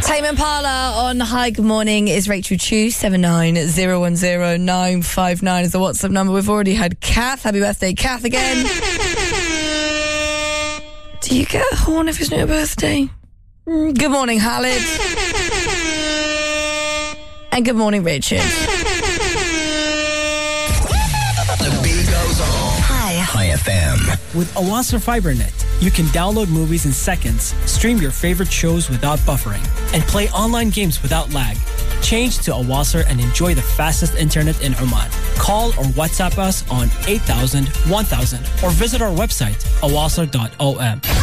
Tame Impala on Hi Good Morning is Rachel Chu. 790100959 is the WhatsApp number. We've already had Kath. Happy birthday, Kath, again. Do you get a horn if it's not your birthday? Good morning, Khalid. And good morning, Richard. The beat goes on. Hi FM. With Awasar FiberNet, you can download movies in seconds, stream your favorite shows without buffering, and play online games without lag. Change to Awasar and enjoy the fastest internet in Oman. Call or WhatsApp us on 8000 1000 or visit our website awasar.om.